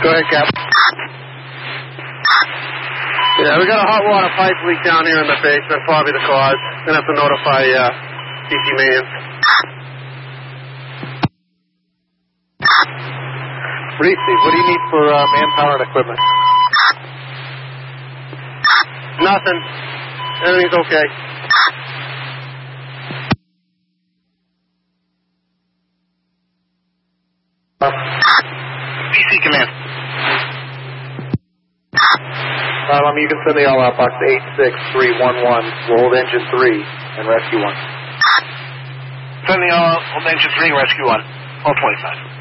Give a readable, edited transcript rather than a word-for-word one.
Go ahead, Cap. Yeah, we got a hot water pipe leak down here in the basement, probably the cause. Gonna have to notify DC maintenance. Reese, what do you need for manpower and equipment? Nothing. Everything's okay. DC command. You can send the all-out box to 86311, rolled engine 3, and rescue 1. Send the all-out engine 3, rescue 1. All 25.